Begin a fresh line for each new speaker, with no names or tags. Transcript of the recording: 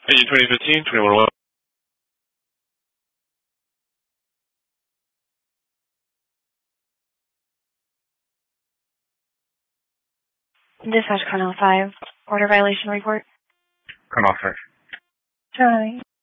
Agent 2015, 2101.
Dispatch Cornell 5. Order violation report.
Cornell 5.
Charlie.